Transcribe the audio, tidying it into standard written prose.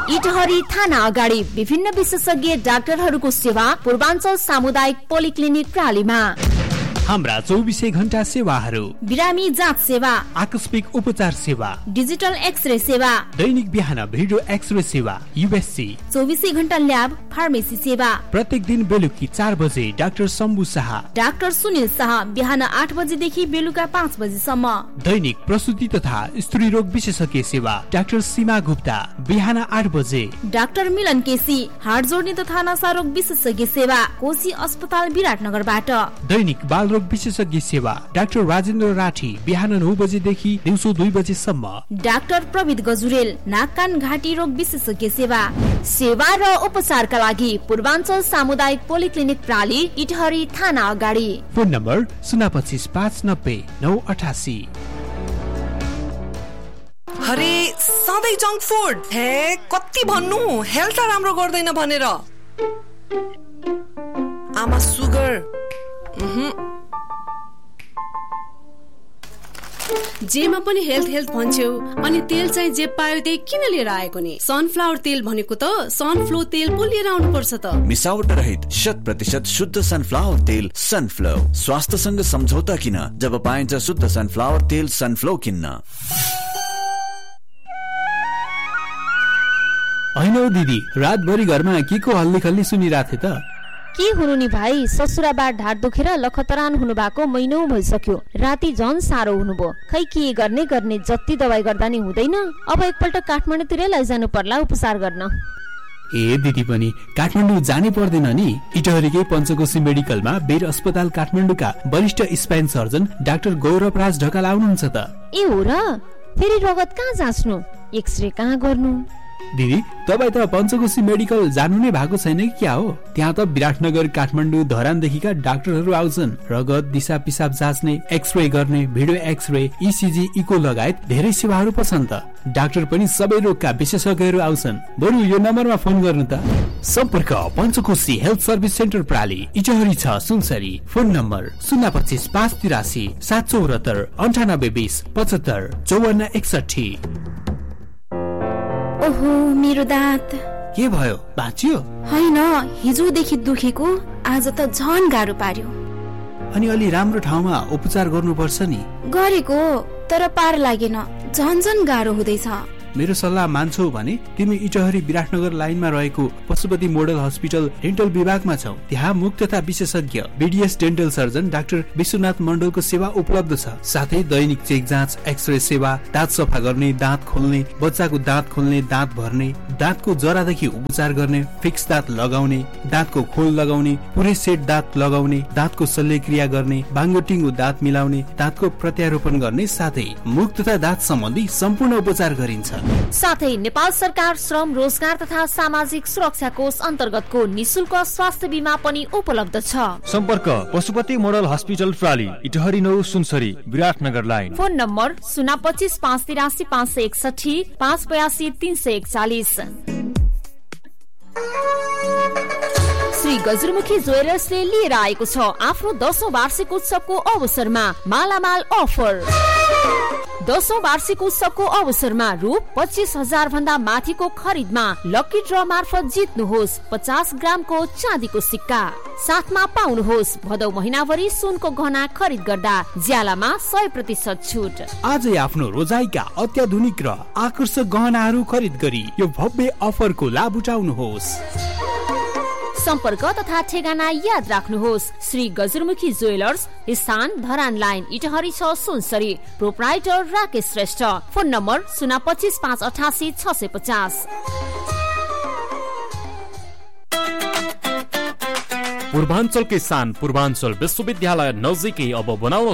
इटहरी थाना अगाडि विभिन्न विशेषज्ञ डाक्टरहरूको सेवा पूर्वाञ्चल सामुदायिक पोलिक्लिनिक प्रालीमा। हाम्रा 24 घण्टा सेवाहरू, बिरामी जाँच सेवा, आकस्मिक उपचार सेवा, डिजिटल एक्सरे सेवा, दैनिक बिहान भिडियो एक्सरे सेवा, यूएससी, 24 घण्टा ल्याब, फार्मेसी सेवा। प्रत्येक दिन बेलुकी 4 बजे डाक्टर शम्भु शाह, डाक्टर सुनिल शाह बिहान 8 बजेदेखि बेलुका 5 बजेसम्म। दैनिक प्रसुति तथा स्त्री रोग विशेषज्ञ सेवा डाक्टर सीमा गुप्ता बिहान 8 बजे। डाक्टर मिलन केसी हाड जोड्ने तथा नशा रोग विशेषज्ञ सेवा कोशी अस्पताल विराटनगरबाट। दैनिक बाल रोग विशेषज्ञ सेवा डाक्टर राजेन्द्र राठी बिहान 9 बजेदेखि दिउँसो 2 बजेसम्म। डाक्टर प्रविध गजुरेल नाक कान घाँटी रोग विशेषज्ञ सेवा र उपचारका लागि पूर्वाञ्चल सामुदायिक पोलिक्लिनिक प्राली इटहरी थाना अगाडि। Phone number 025 590 988। अरे सधैँ जङ्क फुड हे कति भन्नु हेल्थ राम्रो गर्दैन भनेर। आमा सुगर जेमा पनि हेल्थ भन्छौ अनि तेल चाहिँ जे पायो त्यही किन लिएर आएको नि? सनफ्लावर तेल भनेको त सनफ्लो तेल पो लिएर आउनु पर्छ त। मिसावट रहित 100% शुद्ध सनफ्लावर तेल सनफ्लो। स्वास्थ्यसँग सम्झौता किन जब पाइन्छ शुद्ध सनफ्लावर तेल सनफ्लो किन्न। हैन दिदी, रातभरि घरमा के को हल्ली खल्ली सुनिरहेथे त? के हुनु नि भाइ, ससुराबाट ढाड दुखेर लखतरान हुनु भएको महिनौ भइसक्यो। राति झन साह्रो हुनुभयो। खै के गर्ने जति दबाई गर्दा नि हुँदैन। अब एकपल्ट काठमाडौँतिरै लैजानु पर्ला उपचार गर्न। ए दिदी पनि काठमाडौँ जानै पर्दैन नि। इटहरीकै पञ्चकोशी मेडिकलमा बेर अस्पताल काठमाडौँका वरिष्ठ स्पाइन सर्जन डाक्टर गौरव राज ढकाल आउनुहुन्छ त। ए हो र? फेरि रगत कहाँ जाँच्नु, एक्सरे कहाँ गर्नु? दिदी तपाई त पञ्चकोशी मेडिकल जानु नै भएको छैन कि क्या हो? त्यहाँ त विराटनगर काठमाडौँ धरानदेखिका डाक्टरहरू आउँछन्। रगत दिशा पिसाब जाँच्ने, एक्सरे गर्ने, भिडियो एक्सरे, इसिजी, इको लगायत धेरै सेवाहरू पर्छन् त। डाक्टर पनि सबै रोगका विशेषज्ञहरू आउँछन्। बरु यो नम्बरमा फोन गर्नु त। सम्पर्क Panchkoshi health service centre प्राली Itahari 6 Sunsari. Phone number 025 583 774 9820 75 54 61। ओहो मेरो दाँत के भयो, बाँच्यो? हैन, हिजोदेखि दुखेको आज त झन गाह्रो पार्यो। अनि अलि राम्रो ठाउँमा उपचार गर्नुपर्छ नि। गरेको तर पार लागेन, झन गाह्रो हुँदैछ। मेरो सल्लाह मान्छौ भने तिमी इटहरी विराटनगर लाइनमा रहेको पशुपति मोडल हस्पिटल डेन्टल विभागमा छौ। त्यहाँ मुख तथा विशेषज्ञ BDS dental surgeon doctor Vishwanath मण्डलको सेवा उपलब्ध छ। साथै दैनिक चेक जाँच, एक्सरे सेवा, दाँत सफा गर्ने, दाँत खोल्ने, बच्चाको दाँत खोल्ने, दाँत भर्ने, दाँतको जरादेखि उपचार गर्ने, फिक्स दाँत लगाउने, दाँतको खोल लगाउने, पुरै सेट दाँत लगाउने, दाँतको शल्यक्रिया गर्ने, बाङ्गोटिङ्गो दाँत मिलाउने, दाँतको प्रत्यारोपण गर्ने, साथै मुख तथा दाँत सम्बन्धी सम्पूर्ण उपचार गरिन्छ। साथै नेपाल सरकार श्रम रोजगार तथा सामाजिक सुरक्षा कोष अन्तर्गतको निशुल्क स्वास्थ्य बीमा पनि उपलब्ध छ। सम्पर्क Pashupati model hospital प्राली Itahari 9 Sunsari Biratnagar line. Phone number 025 583 561 582 341। Shri गजुरमुखी ज्वेलर्सले लिएर आएको छ आफ्नो 10औं वार्षिक उत्सवको अवसरमा मालामाल अफर। 10औं वार्षिक उत्सवको अवसरमा रु 25,000 भन्दा माथिको खरिदमा लकी ड्र मार्फत जित्नुहोस् 50 ग्रामको चाँदीको सिक्का। साथमा पाउनुहोस् भदौ महिनाभरि सुनको गहना खरिद गर्दा ज्यालामा 100% छुट। आजै आफ्नो रोजाइका अत्याधुनिक र आकर्षक गहनाहरू खरिद गरी यो भव्य अफरको लाभ उठाउनुहोस्। सम्पर्क तथा ठेगाना याद राख्नुहोस्। श्री गजुरमुखी ज्वेलर्स, स्थान Dharan line Itahari 6 Sunsari. Proprietor Rakesh Shrestha. Phone number 025 588 650। पूर्वाञ्चलकै सान पूर्वाञ्चल विश्वविद्यालय नजिकै अब बनाउन